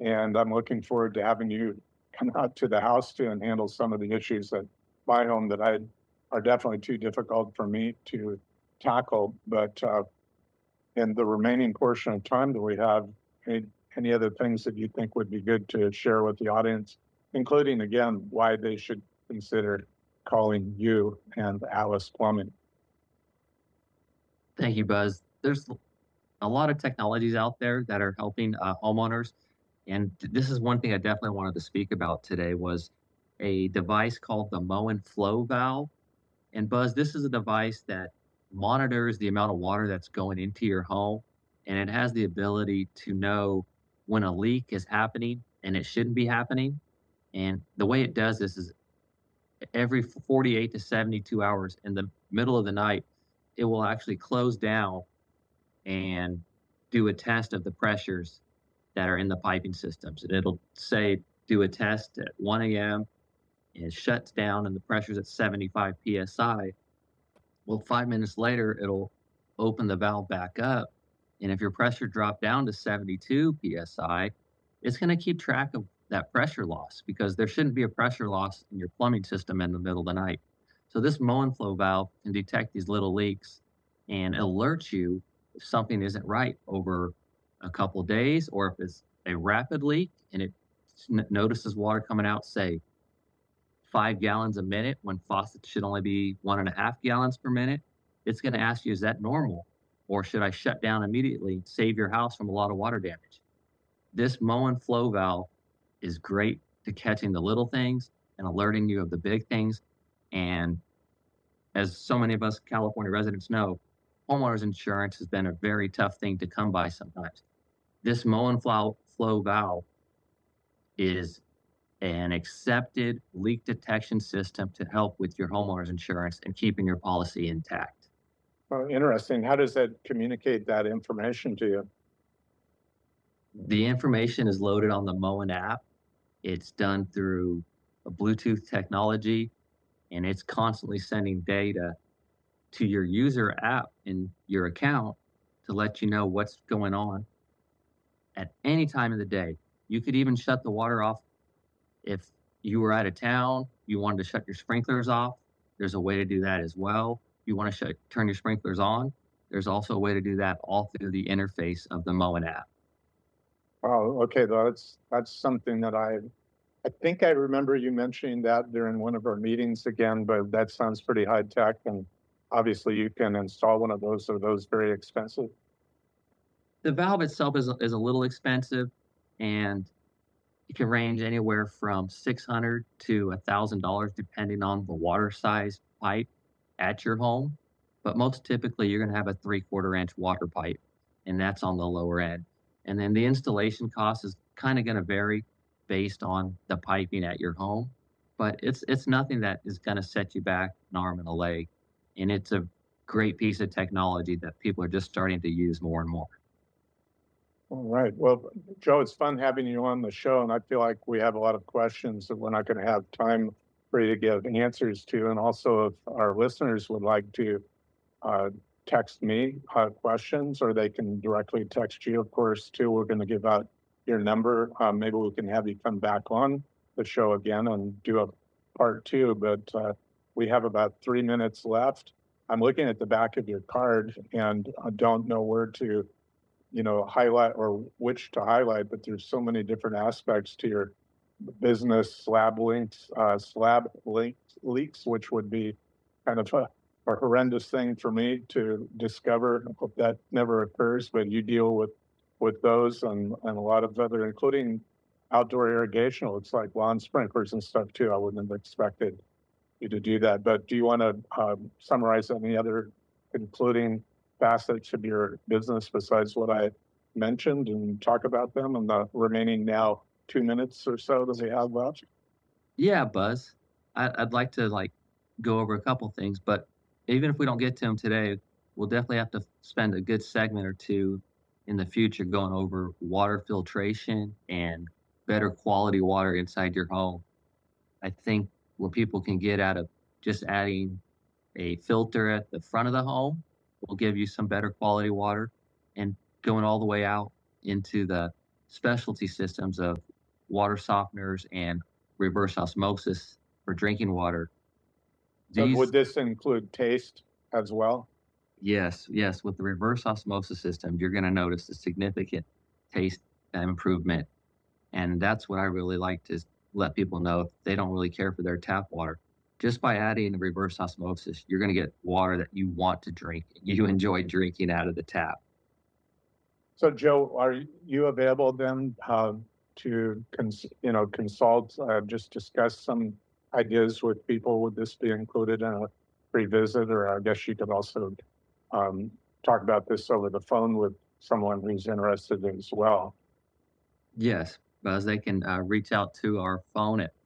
and I'm looking forward to having you come out to the house too and handle some of the issues at my home that I are definitely too difficult for me to tackle. But in the remaining portion of time that we have, any, any other things that you think would be good to share with the audience, including again why they should consider calling you and Alice Plumbing? Thank you, Buzz. There's a lot of technologies out there that are helping homeowners, and this is one thing I definitely wanted to speak about today was a device called the Moen Flow Valve. And Buzz, this is a device that monitors the amount of water that's going into your home, and it has the ability to know when a leak is happening and it shouldn't be happening. And the way it does this is every 48 to 72 hours in the middle of the night, it will actually close down and do a test of the pressures that are in the piping systems. And it'll say, do a test at 1 a.m. and it shuts down and the pressure's at 75 psi. Well, 5 minutes later, it'll open the valve back up. And if your pressure dropped down to 72 psi, it's going to keep track of that pressure loss because there shouldn't be a pressure loss in your plumbing system in the middle of the night. So this Moen flow valve can detect these little leaks and alert you if something isn't right over a couple of days, or if it's a rapid leak and it notices water coming out, say 5 gallons a minute when faucets should only be 1.5 gallons per minute. It's going to ask you, is that normal? Or should I shut down immediately, save your house from a lot of water damage? This Moen flow valve is great to catching the little things and alerting you of the big things. And as so many of us California residents know, homeowners insurance has been a very tough thing to come by sometimes. This Moen flow valve is an accepted leak detection system to help with your homeowner's insurance and keeping your policy intact. Oh, interesting. How does that communicate that information to you? The information is loaded on the Moen app. It's done through a Bluetooth technology, and it's constantly sending data to your user app in your account to let you know what's going on at any time of the day. You could even shut the water off if you were out of town, you wanted to shut your sprinklers off. There's a way to do that as well. You want to turn your sprinklers on. There's also a way to do that all through the interface of the Moen app. Oh, okay. That's something that I think I remember you mentioning that during one of our meetings again, but that sounds pretty high tech. And obviously you can install one of those. Are those very expensive? The valve itself is a little expensive, and it can range anywhere from $600 to $1,000 depending on the water size pipe at your home. But most typically, you're going to have a 3/4 inch water pipe, and that's on the lower end. And then the installation cost is kind of going to vary based on the piping at your home, but it's nothing that is going to set you back an arm and a leg. And it's a great piece of technology that people are just starting to use more and more. All right. Well, Joe, it's fun having you on the show, and I feel like we have a lot of questions that we're not going to have time for you to give answers to. And also, if our listeners would like to uh, text me questions, or they can directly text you, of course, too. We're going to give out your number. Maybe we can have you come back on the show again and do a part two. But we have about 3 minutes left. I'm looking at the back of your card, and I don't know where to highlight or which to highlight, but there's so many different aspects to your business. Slab leaks, which would be kind of a horrendous thing for me to discover. I hope that never occurs, but you deal with those and a lot of other, including outdoor irrigation. It looks like lawn sprinklers and stuff too. I wouldn't have expected you to do that. But do you want to summarize any other concluding facets of your business besides what I mentioned and talk about them in the remaining now 2 minutes or so that we have left? Yeah, Buzz, I'd like to go over a couple things, but even if we don't get to them today, we'll definitely have to spend a good segment or two in the future going over water filtration and better quality water inside your home. I think what people can get out of just adding a filter at the front of the home will give you some better quality water, and going all the way out into the specialty systems of water softeners and reverse osmosis for drinking water. So would These, this include taste as well? yes, with the reverse osmosis system, you're going to notice a significant taste improvement. And that's what I really like to let people know if they don't really care for their tap water. Just by adding the reverse osmosis, you're going to get water that you want to drink, you enjoy drinking out of the tap. So Joe, are you available then to consult, just discuss some ideas with people? Would this be included in a free visit, or I guess you could also talk about this over the phone with someone who's interested as well? Yes, Buzz, they can reach out to our phone at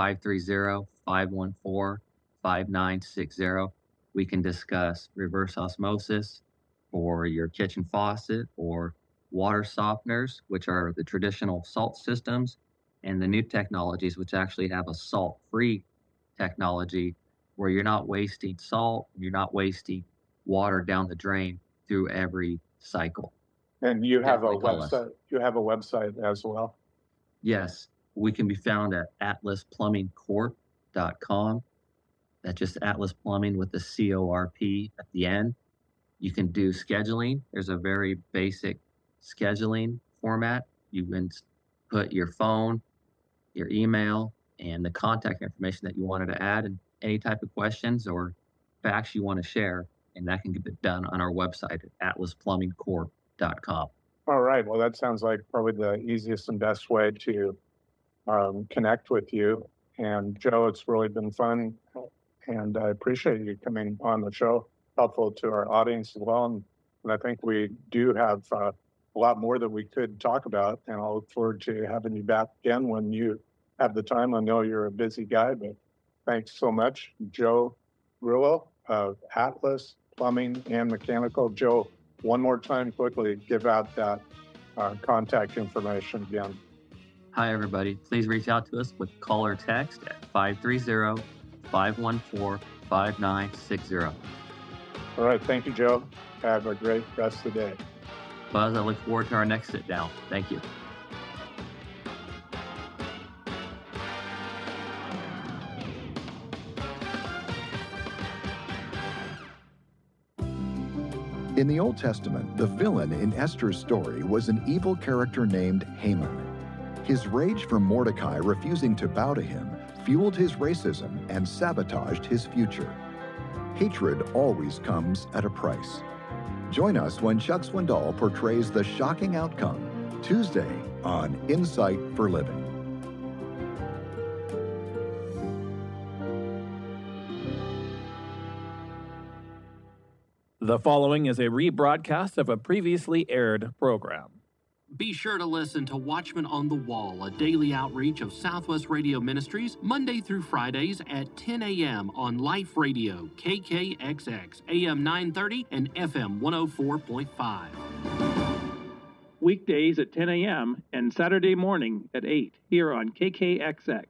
530-514-5960. We can discuss reverse osmosis for your kitchen faucet or water softeners, which are the traditional salt systems, and the new technologies, which actually have a salt-free technology where you're not wasting salt, you're not wasting water down the drain through every cycle. And you have a Definitely call us. website. You have a website as well. Yes, we can be found at atlasplumbingcorp.com. That's just Atlas Plumbing with the CORP at the end. You can do scheduling. There's a very basic scheduling format. You can put your phone, your email, and the contact information that you wanted to add, and any type of questions or facts you want to share, and that can get done on our website at atlasplumbingcorp.com. All right. Well, that sounds like probably the easiest and best way to connect with you. And Joe, it's really been fun, and I appreciate you coming on the show. Helpful to our audience as well. And I think we do have a lot more that we could talk about. And I'll look forward to having you back again when you have the time. I know you're a busy guy, but thanks so much, Joe Rulo of Atlas Plumbing and Mechanical. Joe, one more time quickly, give out that contact information again. Hi, everybody. Please reach out to us with call or text at 530-514-5960. All right. Thank you, Joe. Have a great rest of the day. Buzz, I look forward to our next sit down. Thank you. In the Old Testament, the villain in Esther's story was an evil character named Haman. His rage for Mordecai refusing to bow to him fueled his racism and sabotaged his future. Hatred always comes at a price. Join us when Chuck Swindoll portrays the shocking outcome, Tuesday on Insight for Living. The following is a rebroadcast of a previously aired program. Be sure to listen to Watchmen on the Wall, a daily outreach of Southwest Radio Ministries, Monday through Fridays at 10 a.m. on Life Radio, KKXX, AM 930 and FM 104.5. Weekdays at 10 a.m. and Saturday morning at 8 here on KKXX.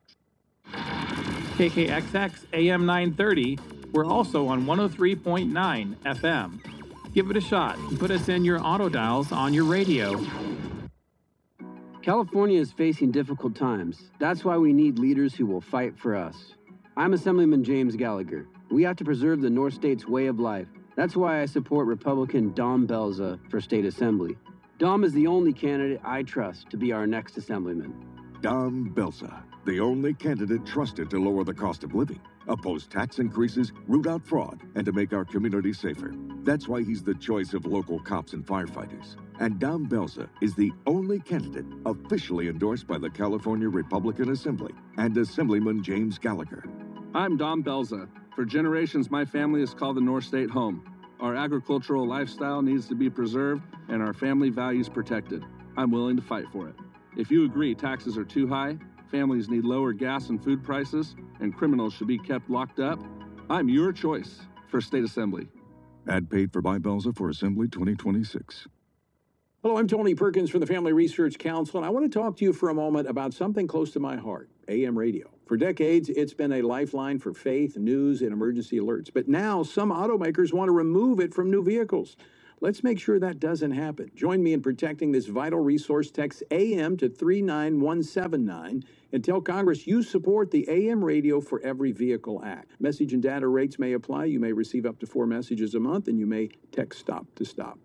KKXX, AM 930. We're also on 103.9 FM. Give it a shot and put us in your auto dials on your radio. California is facing difficult times. That's why we need leaders who will fight for us. I'm Assemblyman James Gallagher. We have to preserve the North State's way of life. That's why I support Republican Dom Belza for State Assembly. Dom is the only candidate I trust to be our next Assemblyman. Dom Belza, the only candidate trusted to lower the cost of living, oppose tax increases, root out fraud, and to make our community safer. That's why he's the choice of local cops and firefighters. And Dom Belza is the only candidate officially endorsed by the California Republican Assembly and Assemblyman James Gallagher. I'm Dom Belza. For generations, my family has called the North State home. Our agricultural lifestyle needs to be preserved and our family values protected. I'm willing to fight for it. If you agree taxes are too high, families need lower gas and food prices, and criminals should be kept locked up, I'm your choice for State Assembly. Ad paid for by Belza for Assembly 2026. Hello, I'm Tony Perkins from the Family Research Council, and I want to talk to you for a moment about something close to my heart, AM radio. For decades, it's been a lifeline for faith, news, and emergency alerts. But now, some automakers want to remove it from new vehicles. Let's make sure that doesn't happen. Join me in protecting this vital resource. Text AM to 39179 and tell Congress you support the AM Radio for Every Vehicle Act. Message and data rates may apply. You may receive up to 4 messages a month, and you may text stop to stop.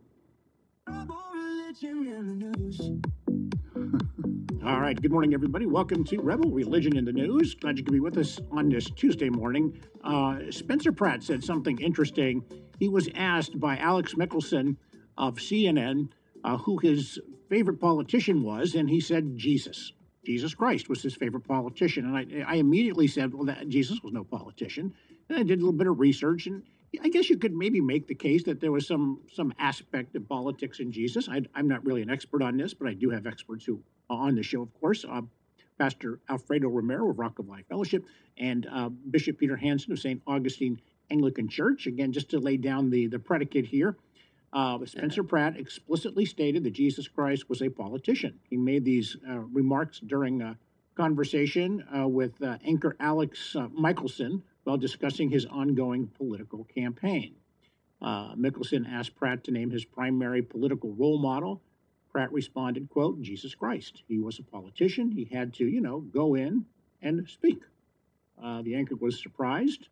All right. Good morning, everybody. Welcome to Rebel Religion in the News. Glad you could be with us on this Tuesday morning. Spencer Pratt said something interesting. He was asked by Alex Mickelson of CNN who his favorite politician was, and he said Jesus. Jesus Christ was his favorite politician. And I immediately said, well, Jesus was no politician. And I did a little bit of research, and I guess you could maybe make the case that there was some aspect of politics in Jesus. I'm not really an expert on this, but I do have experts who are on the show, of course. Pastor Alfredo Romero of Rock of Life Fellowship and Bishop Peter Hansen of St. Augustine Anglican Church. Again, just to lay down the predicate here, Spencer Pratt explicitly stated that Jesus Christ was a politician. He made these remarks during a conversation with anchor Alex Mickelson while discussing his ongoing political campaign. Mickelson asked Pratt to name his primary political role model. Pratt responded, quote, Jesus Christ. He was a politician. He had to, go in and speak. The anchor was surprised.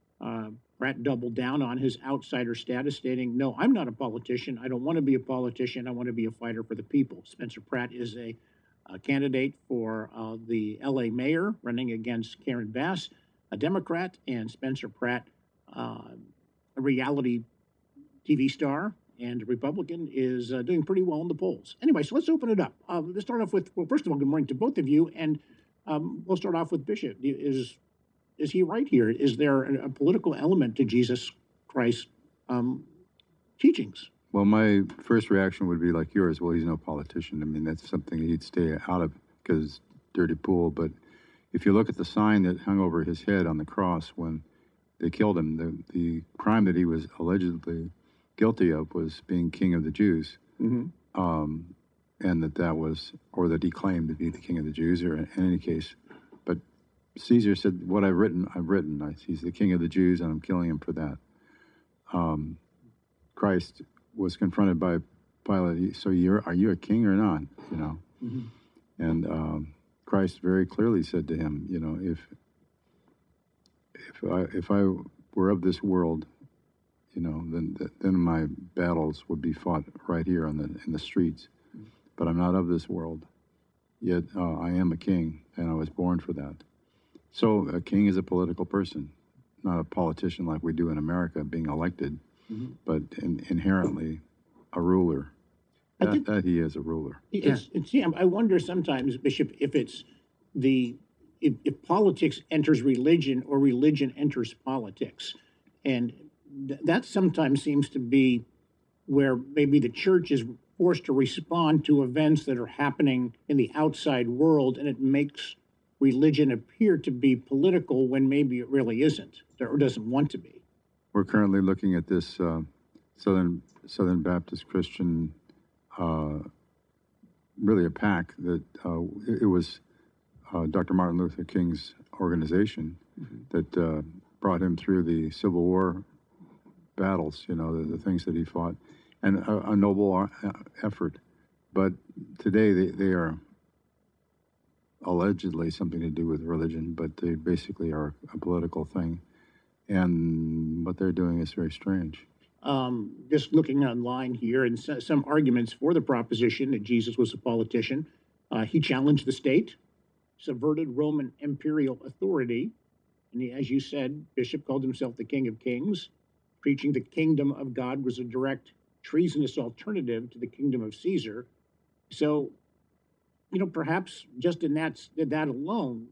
Pratt doubled down on his outsider status, stating, no, I'm not a politician. I don't want to be a politician. I want to be a fighter for the people. Spencer Pratt is a candidate for the LA mayor, running against Karen Bass, a Democrat, and Spencer Pratt, a reality TV star and a Republican, is doing pretty well in the polls. Anyway, so let's open it up. Let's start off with, well, first of all, good morning to both of you, and we'll start off with Bishop. Is he right here? Is there a political element to Jesus Christ's teachings? Well, my first reaction would be like yours. Well, he's no politician. I mean, that's something he'd stay out of because dirty pool. But if you look at the sign that hung over his head on the cross when they killed him, the crime that he was allegedly guilty of was being king of the Jews. Mm-hmm. And that was, or that he claimed to be the king of the Jews, or in any case. But Caesar said, what I've written. He's the king of the Jews, and I'm killing him for that. Christ was confronted by Pilate. So are you a king or not? Mm-hmm. And Christ very clearly said to him, if I were of this world, then my battles would be fought right here in the streets. But I'm not of this world. Yet I am a king, and I was born for that. So a king is a political person, not a politician like we do in America, being elected, mm-hmm. but inherently a ruler. That he is a ruler. I wonder sometimes, Bishop, if it's if politics enters religion or religion enters politics. And that sometimes seems to be where maybe the church is forced to respond to events that are happening in the outside world, and it makes religion appear to be political when maybe it really isn't or doesn't want to be. We're currently looking at this Southern Baptist Christian, really a PAC that it was Dr. Martin Luther King's organization mm-hmm. that brought him through the Civil War battles, the things that he fought, and a noble effort. But today they are allegedly something to do with religion, but they basically are a political thing. And what they're doing is very strange. Just looking online here, and some arguments for the proposition that Jesus was a politician. He challenged the state, subverted Roman imperial authority, and he, as you said, Bishop, called himself the King of Kings. Preaching the kingdom of God was a direct treasonous alternative to the kingdom of Caesar. So, perhaps just in that alone,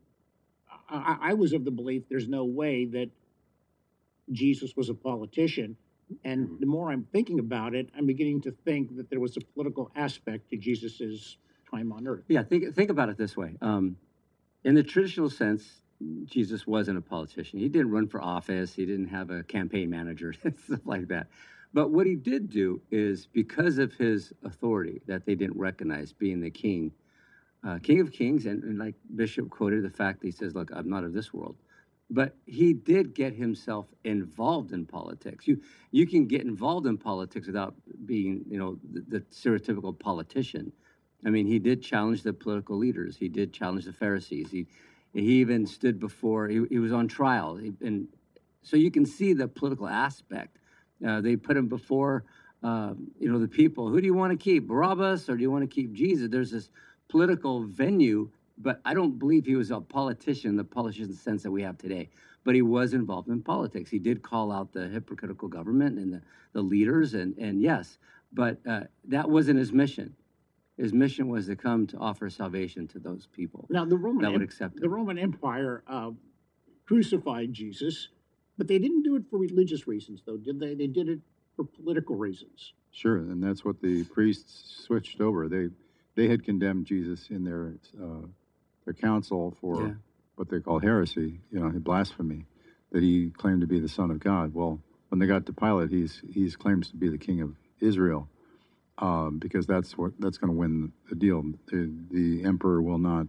I was of the belief there's no way that Jesus was a politician. And the more I'm thinking about it, I'm beginning to think that there was a political aspect to Jesus's time on earth. Yeah, think about it this way. In the traditional sense, Jesus wasn't a politician. He didn't run for office. He didn't have a campaign manager, stuff like that. But what he did do is, because of his authority that they didn't recognize, being the King of Kings, and like Bishop quoted the fact that he says, look, I'm not of this world. but he did get himself involved in politics. You can get involved in politics without being, the stereotypical politician. I mean, he did challenge the political leaders. He did challenge the Pharisees. He even stood before. He was on trial, and so you can see the political aspect. They put him before, the people. Who do you want to keep, Barabbas, or do you want to keep Jesus? There's this political venue, but I don't believe he was a politician in the politician sense that we have today. But he was involved in politics. He did call out the hypocritical government and the leaders, and yes, but that wasn't his mission. His mission was to come to offer salvation to those people Now, the that would accept the him. Roman Empire crucified Jesus, but they didn't do it for religious reasons, though, did they? They did it for political reasons. Sure, and that's what the priests switched over. They had condemned Jesus in their council for Yeah. what they call heresy, blasphemy, that he claimed to be the Son of God. Well, when they got to Pilate, he's claims to be the King of Israel, because that's going to win the deal. The emperor will not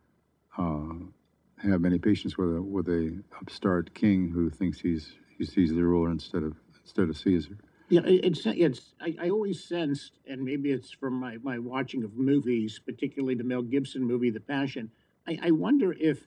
have any patience with a upstart king who thinks he's the ruler instead of Caesar. Yeah, I always sensed, and maybe it's from my watching of movies, particularly the Mel Gibson movie, The Passion. I wonder if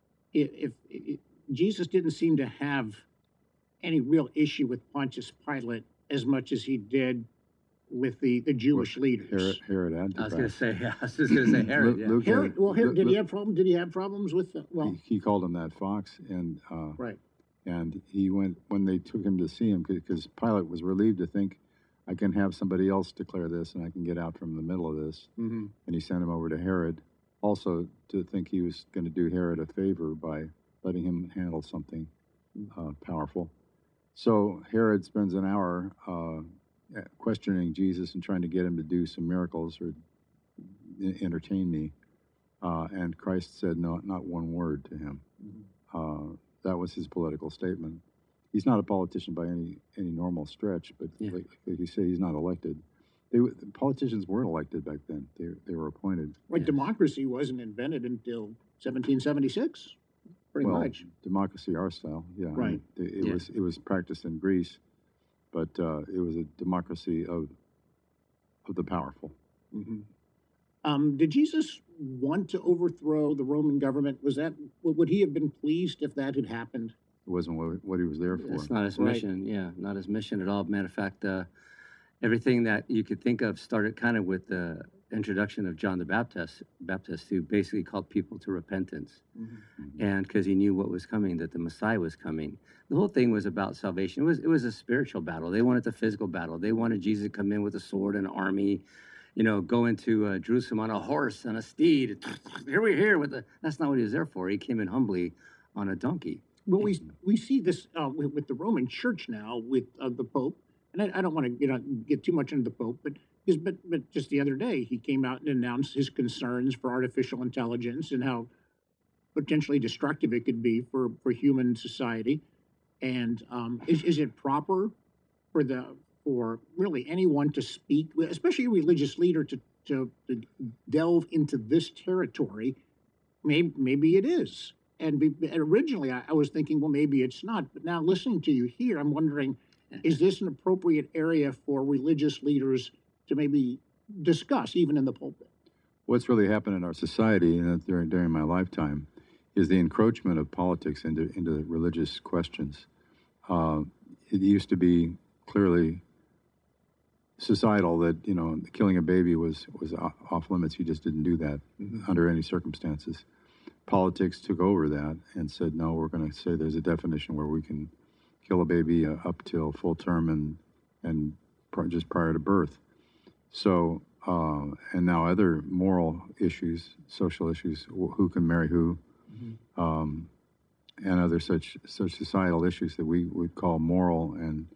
Jesus didn't seem to have any real issue with Pontius Pilate as much as he did with the Jewish leaders. Herod Antipas. I was going to say, Herod. Yeah. Herod, did he have problems? Did he have problems with? He called him that fox, and right. And he went when they took him to see him, because Pilate was relieved to think, I can have somebody else declare this, and I can get out from the middle of this. Mm-hmm. And he sent him over to Herod, also to think he was going to do Herod a favor by letting him handle something powerful. So Herod spends an hour questioning Jesus and trying to get him to do some miracles or entertain me. And Christ said not one word to him. That was his political statement. He's not a politician by any normal stretch, but like you say, he's not elected. Politicians weren't elected back then. They were appointed. Right, democracy wasn't invented until 1776, pretty much. Democracy, our style, yeah. Right. I mean, it was practiced in Greece, but it was a democracy of the powerful. Mm-hmm. Did Jesus want to overthrow the Roman government? Would he have been pleased if that had happened? It wasn't what he was there for. It's not his mission. Yeah, not his mission at all. Matter of fact, everything that you could think of started kind of with the introduction of John the Baptist, who basically called people to repentance, and because he knew what was coming, that the Messiah was coming. The whole thing was about salvation. It was a spiritual battle. They wanted the physical battle. They wanted Jesus to come in with a sword and an army, go into Jerusalem on a horse and a steed. Here we're here with the. That's not what he was there for. He came in humbly on a donkey. Well, we see this with the Roman Church now with the Pope, and I don't want to get too much into the Pope, but just the other day he came out and announced his concerns for artificial intelligence and how potentially destructive it could be for human society. And is it proper for really anyone to speak, especially a religious leader, to delve into this territory? Maybe it is. And originally I was thinking, well, maybe it's not. But now listening to you here, I'm wondering, is this an appropriate area for religious leaders to maybe discuss, even in the pulpit? What's really happened in our society during my lifetime is the encroachment of politics into religious questions. It used to be clearly societal that killing a baby was off limits. You just didn't do that under any circumstances. Politics took over that and said, no, we're going to say there's a definition where we can kill a baby up till full term and just prior to birth. So, and now other moral issues, social issues, who can marry who, and other such societal issues that we would call moral and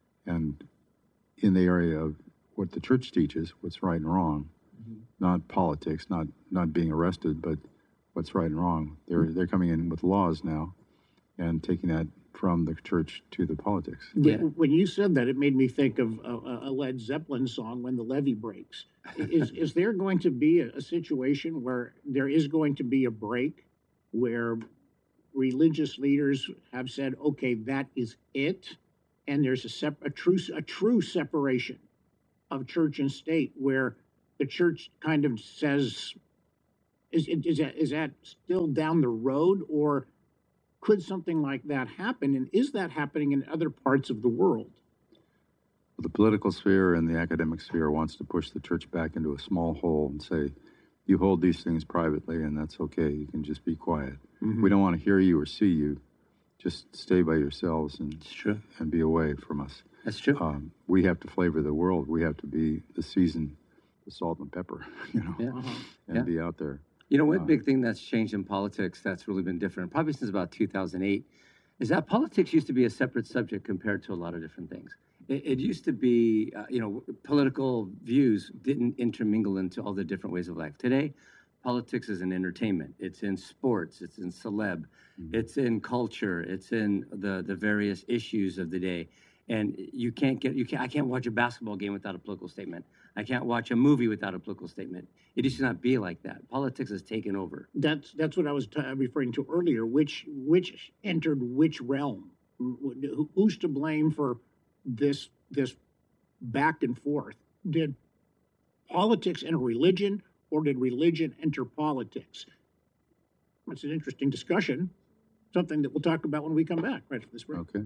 in the area of what the church teaches, what's right and wrong, not politics, not being arrested, but what's right and wrong. They're coming in with laws now and taking that from the church to the politics. Yeah. When you said that, it made me think of a Led Zeppelin song, When the Levee Breaks. Is there going to be a situation where there is going to be a break where religious leaders have said, okay, that is it, and there's a true separation of church and state, where the church kind of says, is that still down the road, or could something like that happen? And is that happening in other parts of the world? The political sphere and the academic sphere wants to push the church back into a small hole and say, you hold these things privately, and that's okay. You can just be quiet. Mm-hmm. We don't want to hear you or see you. Just stay by yourselves and be away from us. That's true. We have to flavor the world. We have to be the season, the salt and pepper, and be out there. You know, one big thing that's changed in politics that's really been different, probably since about 2008, is that politics used to be a separate subject compared to a lot of different things. It used to be, political views didn't intermingle into all the different ways of life. Today, politics is in entertainment. It's in sports. It's in celeb. It's in culture. It's in the various issues of the day. And I can't watch a basketball game without a political statement. I can't watch a movie without a political statement. It used to not be like that. Politics has taken over. That's what I was referring to earlier. Which entered which realm? Who's to blame for this back and forth? Did politics enter religion, or did religion enter politics? It's an interesting discussion, something that we'll talk about when we come back right after this break. Okay.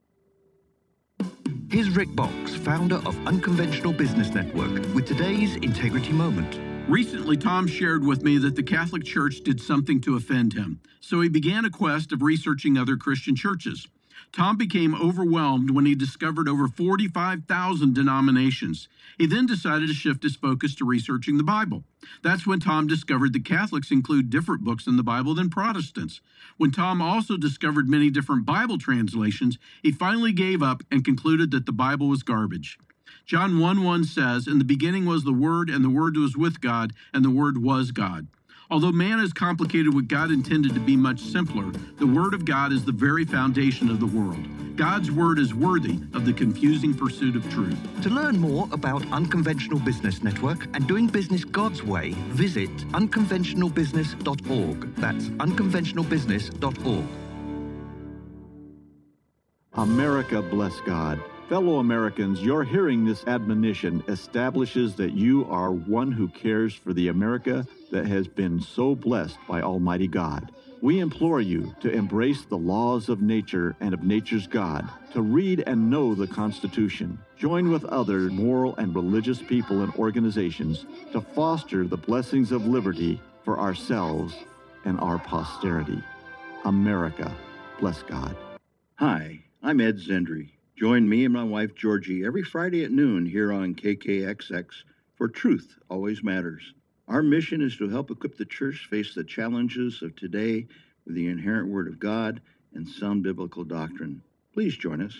Here's Rick Box, founder of Unconventional Business Network, with today's Integrity Moment. Recently, Tom shared with me that the Catholic Church did something to offend him, so he began a quest of researching other Christian churches. Tom became overwhelmed when he discovered over 45,000 denominations. He then decided to shift his focus to researching the Bible. That's when Tom discovered that Catholics include different books in the Bible than Protestants. When Tom also discovered many different Bible translations, he finally gave up and concluded that the Bible was garbage. John 1:1 says, "In the beginning was the Word, and the Word was with God, and the Word was God." Although man has complicated what God intended to be much simpler, the Word of God is the very foundation of the world. God's Word is worthy of the confusing pursuit of truth. To learn more about Unconventional Business Network and doing business God's way, visit unconventionalbusiness.org. That's unconventionalbusiness.org. America bless God. Fellow Americans, your hearing this admonition establishes that you are one who cares for the America that has been so blessed by Almighty God. We implore you to embrace the laws of nature and of nature's God, to read and know the Constitution. Join with other moral and religious people and organizations to foster the blessings of liberty for ourselves and our posterity. America, bless God. Hi, I'm Ed Zendri. Join me and my wife Georgie every Friday at noon here on KKXX for Truth Always Matters. Our mission is to help equip the church face the challenges of today with the inherent Word of God and sound biblical doctrine. Please join us.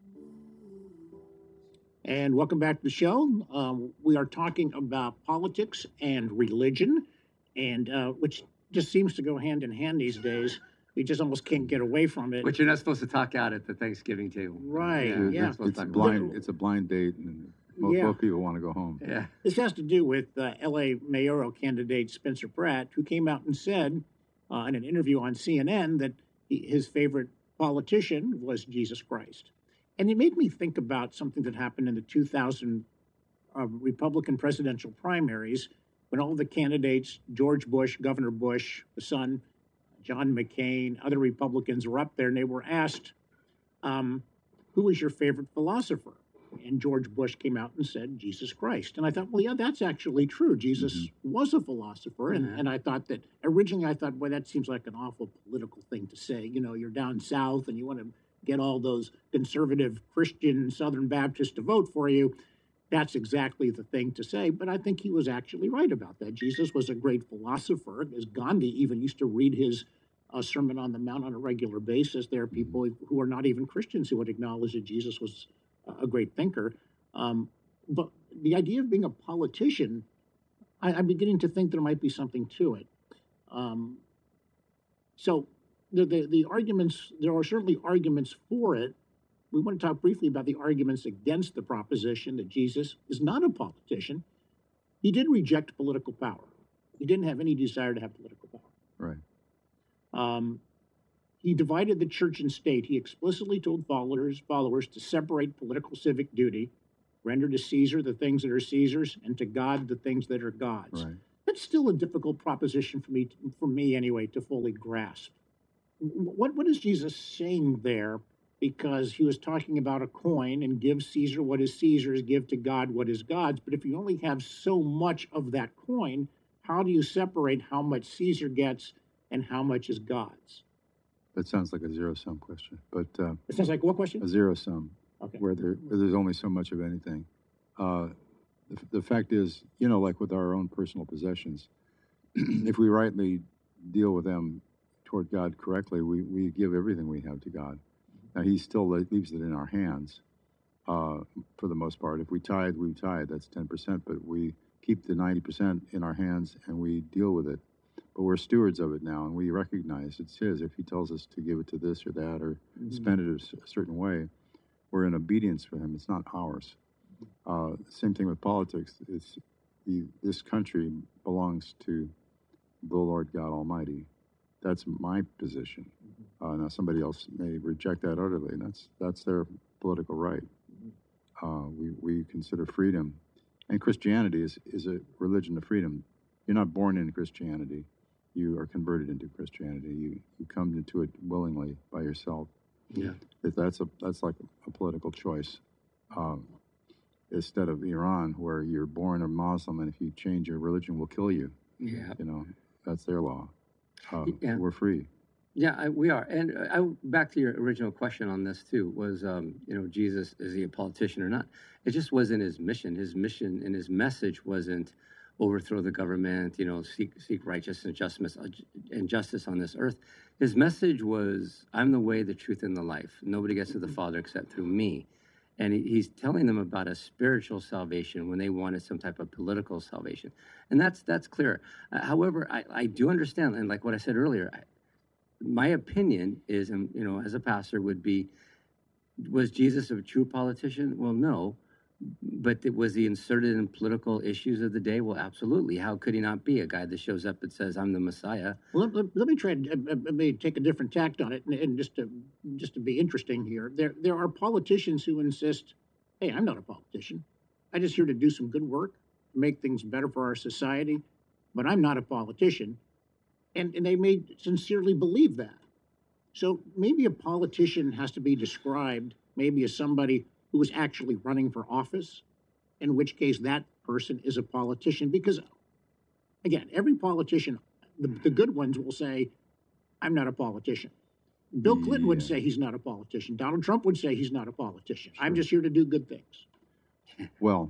And welcome back to the show. We are talking about politics and religion, and which just seems to go hand in hand these days. We just almost can't get away from it. But you're not supposed to talk out at the Thanksgiving table. Right, Yeah. It's a blind date, and most people want to go home. Yeah. This has to do with L.A. mayoral candidate Spencer Pratt, who came out and said in an interview on CNN that his favorite politician was Jesus Christ. And it made me think about something that happened in the 2000 Republican presidential primaries when all the candidates, George Bush, Governor Bush, the son, John McCain, other Republicans were up there, and they were asked, who is your favorite philosopher? And George Bush came out and said, Jesus Christ. And I thought, well, yeah, that's actually true. Jesus was a philosopher. And I thought that originally I thought, boy, that seems like an awful political thing to say. You know, you're down south and you want to get all those conservative Christian Southern Baptists to vote for you. That's exactly the thing to say. But I think he was actually right about that. Jesus was a great philosopher. As Gandhi even used to read his Sermon on the Mount on a regular basis. There are people who are not even Christians who would acknowledge that Jesus was a great thinker. But the idea of being a politician, I'm beginning to think there might be something to it. So the arguments, there are certainly arguments for it. We want to talk briefly about the arguments against the proposition that Jesus is not a politician. He did reject political power. He didn't have any desire to have political power. Right. He divided the church and state. He explicitly told followers to separate political civic duty, render to Caesar the things that are Caesar's, and to God the things that are God's. Right. That's still a difficult proposition for me anyway, to fully grasp. What is Jesus saying there? Because he was talking about a coin and give Caesar what is Caesar's, give to God what is God's. But if you only have so much of that coin, how do you separate how much Caesar gets and how much is God's? That sounds like a zero-sum question, but It sounds like what question? a zero-sum, Okay. where there's only so much of anything. The fact is, you know, like with our own personal possessions, if we rightly deal with them toward God correctly, we give everything we have to God. Now, he still leaves it in our hands for the most part. If we tithe, we tithe. That's 10%, but we keep the 90% in our hands and we deal with it. But we're stewards of it now, and we recognize it's his. If he tells us to give it to this or that or spend it a certain way, we're in obedience for him. It's not ours. Same thing with politics. This country belongs to the Lord God Almighty. That's my position. Now somebody else may reject that utterly, and that's their political right. We consider freedom, and Christianity is a religion of freedom. You're not born into Christianity. You are converted into Christianity. You come into it willingly by yourself. Yeah. That's like a political choice. Instead of Iran, where you're born a Muslim, and if you change your religion, we'll kill you. Yeah. You know, that's their law. Yeah. We're free. Yeah, we are. And back to your original question on this too was, Jesus, is he a politician or not? It just wasn't his mission. His mission and his message wasn't overthrow the government, seek righteousness and justice on this earth. His message was, I'm the way, the truth, and the life. Nobody gets to the Father except through me. And he's telling them about a spiritual salvation when they wanted some type of political salvation. And that's clear. However, I do understand, and like what I said earlier, my opinion is, as a pastor would be, was Jesus a true politician? Well, no. But was he inserted in political issues of the day? Well, absolutely. How could he not be a guy that shows up and says, I'm the Messiah? Well, let me try and maybe take a different tact on it, and just to be interesting here. There are politicians who insist, hey, I'm not a politician. I'm just here to do some good work, make things better for our society, but I'm not a politician. And they may sincerely believe that. So maybe a politician has to be described maybe as somebody who is actually running for office, in which case that person is a politician. Because, again, every politician, the good ones will say, I'm not a politician. Bill Clinton would say he's not a politician. Donald Trump would say he's not a politician. Sure. I'm just here to do good things. Well,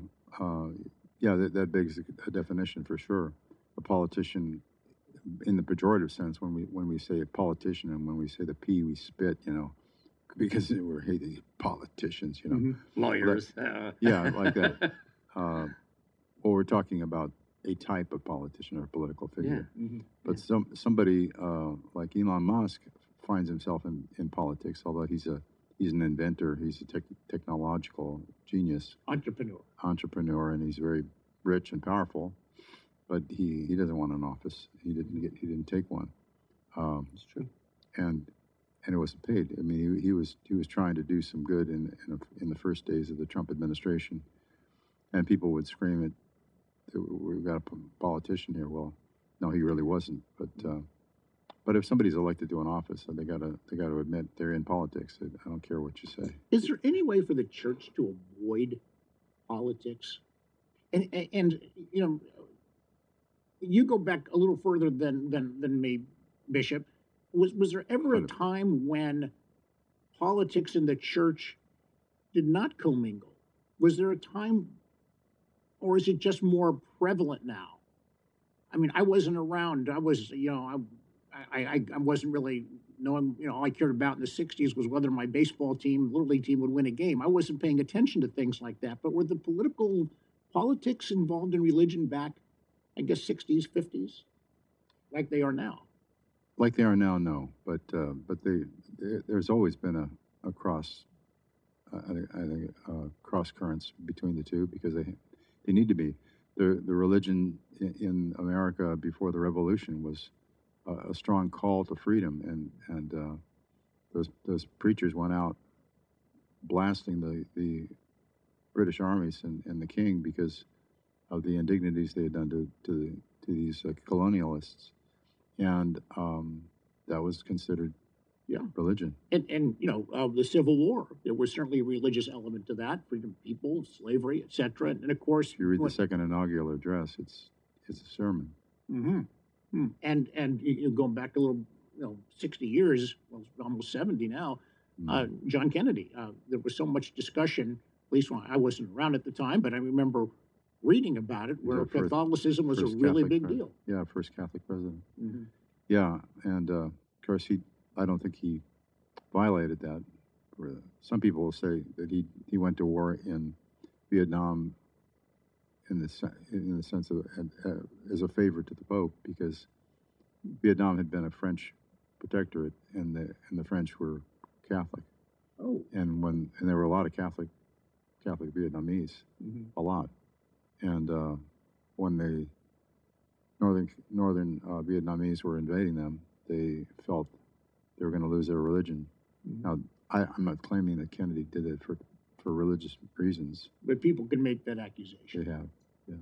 that begs a definition for sure. A politician, in the pejorative sense, when we say a politician and when we say the P, we spit, because we're hating politicians, Lawyers. Yeah, like that. Or we're talking about a type of politician or political figure. Yeah. Mm-hmm. But somebody like Elon Musk finds himself in politics, although he's an inventor, he's a technological genius. Entrepreneur, and he's very rich and powerful. But he doesn't want an office. He didn't take one. That's true. And it wasn't paid. I mean, he was trying to do some good in the first days of the Trump administration, and people would scream we've got a politician here. Well, no, he really wasn't. But if somebody's elected to an office, they got to admit they're in politics. I don't care what you say. Is there any way for the church to avoid politics? And you go back a little further than me, Bishop. Was there ever a time when politics in the church did not commingle? Was there a time, or is it just more prevalent now? I mean, I wasn't around. I was, I wasn't really knowing, all I cared about in the 60s was whether my baseball team, Little League team would win a game. I wasn't paying attention to things like that. But were the politics involved in religion back, I guess, 60s, 50s, like they are now? Like they are now, no. But there's always been a cross, I think, cross currents between the two, because they need to be. The religion in America before the Revolution was a strong call to freedom, and those preachers went out blasting the British armies and the king because of the indignities they had done to these colonialists, and that was considered religion. And the Civil War, there was certainly a religious element to that, freedom of people, slavery, etc. And of course, if you read the second inaugural address, it's a sermon. Mm-hmm. And going back a little, 60 years, well, almost 70 now, John Kennedy. There was so much discussion, at least when I wasn't around at the time, but I remember reading about it, where Catholicism was a really big deal. Yeah, first Catholic president. Mm-hmm. Yeah, and of course, I don't think he violated that. Some people will say that he went to war in Vietnam in the sense of as a favor to the Pope, because Vietnam had been a French protectorate, and the French were Catholic. Oh. And there were a lot of Catholic Vietnamese, a lot. And when the northern Vietnamese were invading them, they felt they were going to lose their religion. Now, I'm not claiming that Kennedy did it for religious reasons. But people can make that accusation. They have,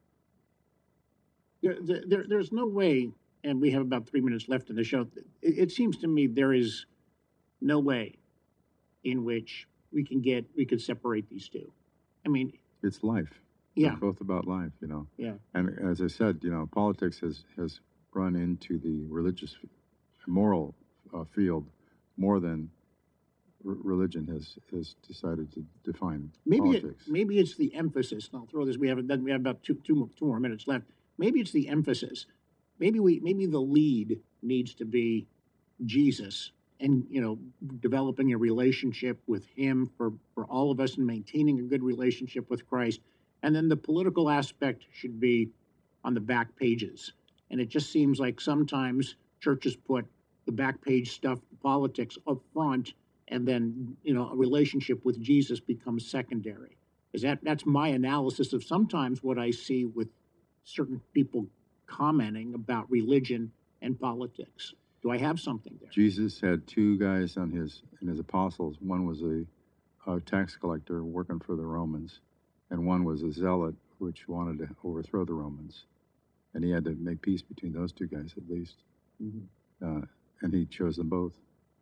yeah. There's no way, and we have about 3 minutes left in the show. It seems to me there is no way in which we could separate these two. I mean, it's life. Yeah. They're both about life, Yeah. And as I said, politics has run into the religious, moral field more than religion has decided to define politics. Maybe it's the emphasis. And I'll throw this. We have about two more minutes left. Maybe it's the emphasis. Maybe the lead needs to be Jesus, and developing a relationship with him for all of us, and maintaining a good relationship with Christ. And then the political aspect should be on the back pages. And it just seems like sometimes churches put the back page stuff, politics, up front, and then a relationship with Jesus becomes secondary. That's my analysis of sometimes what I see with certain people commenting about religion and politics. Do I have something there? Jesus had two guys in his apostles. One was a tax collector working for the Romans, and one was a zealot which wanted to overthrow the Romans. And he had to make peace between those two guys at least. Mm-hmm. And he chose them both.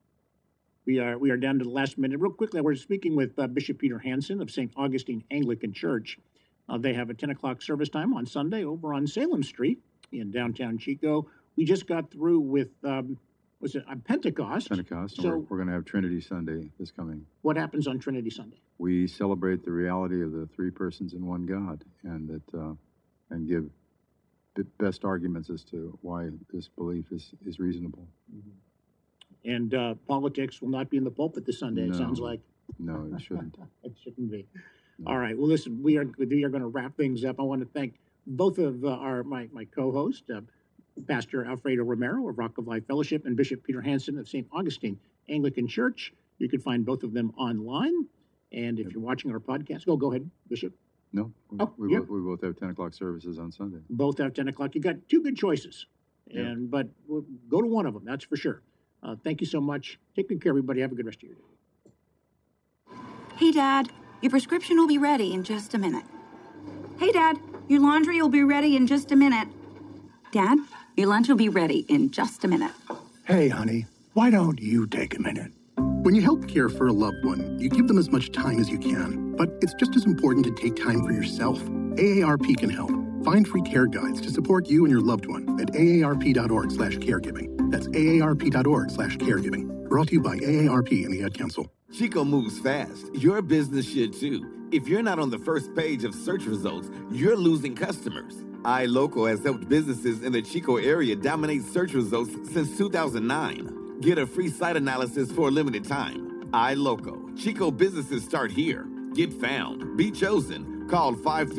We are down to the last minute. Real quickly, we're speaking with Bishop Peter Hansen of St. Augustine Anglican Church. They have a 10 o'clock service time on Sunday over on Salem Street in downtown Chico. We just got through with, Pentecost? Pentecost. So and we're going to have Trinity Sunday this coming. What happens on Trinity Sunday? We celebrate the reality of the three persons in one God, and and give the best arguments as to why this belief is reasonable. Mm-hmm. And politics will not be in the pulpit this Sunday, it sounds like. No, it shouldn't. It shouldn't be. No. All right. Well, listen, we are going to wrap things up. I want to thank both of my co-hosts, Pastor Alfredo Romero of Rock of Life Fellowship and Bishop Peter Hansen of St. Augustine Anglican Church. You can find both of them online. And if you're watching our podcast, go ahead, Bishop. No, we both have 10 o'clock services on Sunday. Both have 10 o'clock. You got two good choices, but we'll go to one of them, that's for sure. Thank you so much. Take good care, everybody. Have a good rest of your day. Hey, Dad, your prescription will be ready in just a minute. Hey, Dad, your laundry will be ready in just a minute. Dad, your lunch will be ready in just a minute. Hey, honey, why don't you take a minute? When you help care for a loved one, you give them as much time as you can. But it's just as important to take time for yourself. AARP can help. Find free care guides to support you and your loved one at aarp.org/caregiving. That's aarp.org/caregiving. Brought to you by AARP and the Ad Council. Chico moves fast. Your business should too. If you're not on the first page of search results, you're losing customers. iLocal has helped businesses in the Chico area dominate search results since 2009. Get a free site analysis for a limited time. iLocal. Chico businesses start here. Get found. Be chosen. Call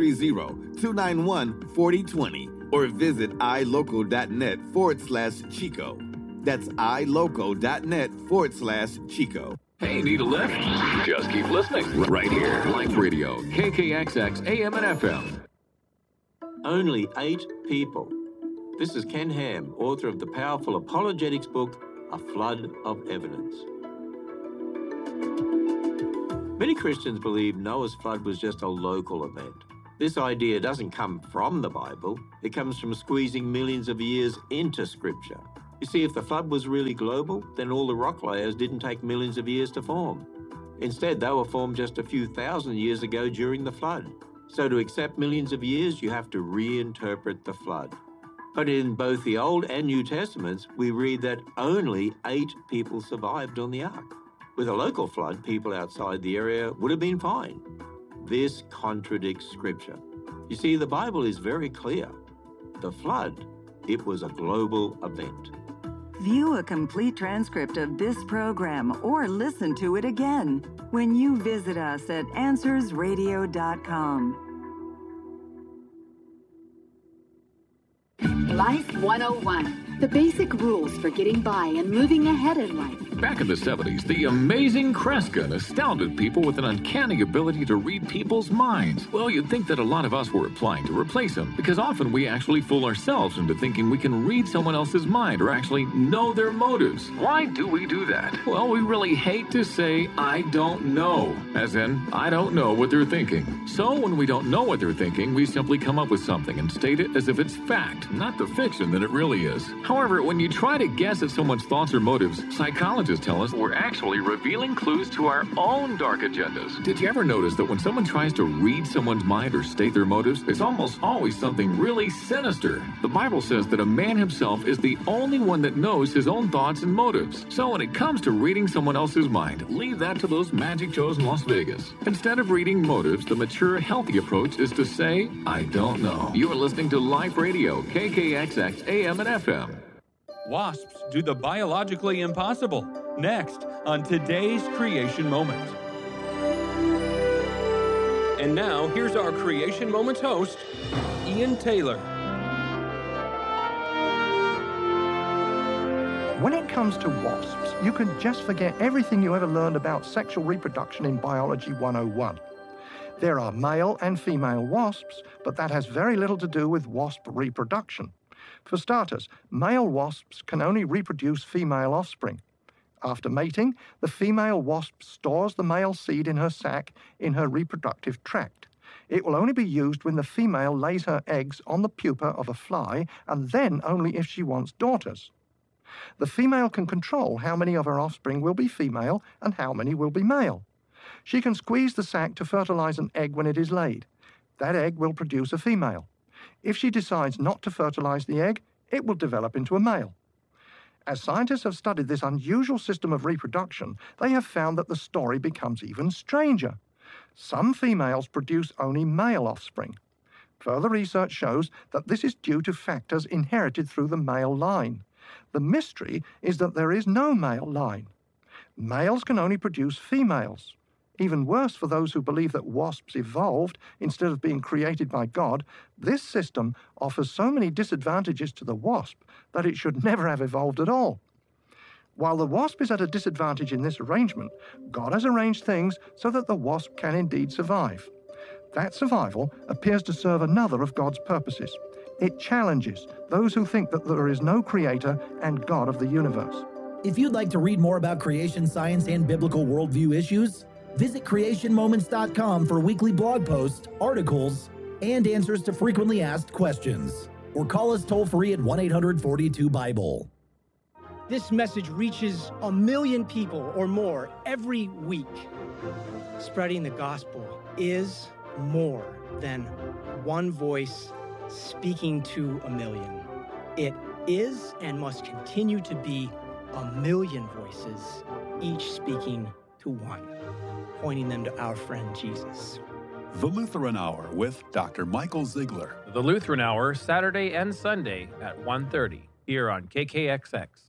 530-291-4020 or visit ilocal.net/Chico. That's ilocal.net/Chico. Hey, need a lift? Just keep listening. Right here. Life Radio, KKXX AM and FM. Only 8 people. This is Ken Ham, author of the powerful apologetics book, A Flood of Evidence. Many Christians believe Noah's flood was just a local event. This idea doesn't come from the Bible. It comes from squeezing millions of years into Scripture. You see, if the flood was really global, then all the rock layers didn't take millions of years to form. Instead, they were formed just a few thousand years ago during the flood. So to accept millions of years, you have to reinterpret the flood. But in both the Old and New Testaments, we read that only 8 people survived on the ark. With a local flood, people outside the area would have been fine. This contradicts Scripture. You see, the Bible is very clear. The flood, it was a global event. View a complete transcript of this program or listen to it again when you visit us at AnswersRadio.com. Life 101. The basic rules for getting by and moving ahead in life. Back in the 70s, the amazing Kreskin astounded people with an uncanny ability to read people's minds. Well, you'd think that a lot of us were applying to replace him, because often we actually fool ourselves into thinking we can read someone else's mind or actually know their motives. Why do we do that? Well, we really hate to say, I don't know, as in, I don't know what they're thinking. So when we don't know what they're thinking, we simply come up with something and state it as if it's fact, not the fiction that it really is. However, when you try to guess at someone's thoughts or motives, psychologists tell us we're actually revealing clues to our own dark agendas. Did you ever notice that when someone tries to read someone's mind or state their motives, it's almost always something really sinister? The Bible says that a man himself is the only one that knows his own thoughts and motives. So when it comes to reading someone else's mind, leave that to those magic shows in Las Vegas. Instead of reading motives, the mature, healthy approach is to say, I don't know. You are listening to Life Radio, KKXX, AM and FM. Wasps do the biologically impossible. Next on today's Creation Moment. And now, here's our Creation Moments host, Ian Taylor. When it comes to wasps, you can just forget everything you ever learned about sexual reproduction in Biology 101. There are male and female wasps, but that has very little to do with wasp reproduction. For starters, male wasps can only reproduce female offspring. After mating, the female wasp stores the male seed in her sac in her reproductive tract. It will only be used when the female lays her eggs on the pupa of a fly, and then only if she wants daughters. The female can control how many of her offspring will be female and how many will be male. She can squeeze the sac to fertilize an egg when it is laid. That egg will produce a female. If she decides not to fertilize the egg, it will develop into a male. As scientists have studied this unusual system of reproduction, they have found that the story becomes even stranger. Some females produce only male offspring. Further research shows that this is due to factors inherited through the male line. The mystery is that there is no male line. Males can only produce females. Even worse for those who believe that wasps evolved instead of being created by God, this system offers so many disadvantages to the wasp that it should never have evolved at all. While the wasp is at a disadvantage in this arrangement, God has arranged things so that the wasp can indeed survive. That survival appears to serve another of God's purposes. It challenges those who think that there is no creator and God of the universe. If you'd like to read more about creation science and biblical worldview issues, visit creationmoments.com for weekly blog posts, articles, and answers to frequently asked questions. Or call us toll-free at 1-800-42-BIBLE. This message reaches 1 million people or more every week. Spreading the gospel is more than one voice speaking to 1 million. It is and must continue to be 1 million voices, each speaking to one, pointing them to our friend Jesus. The Lutheran Hour with Dr. Michael Ziegler. The Lutheran Hour, Saturday and Sunday at 1:30 here on KKXX.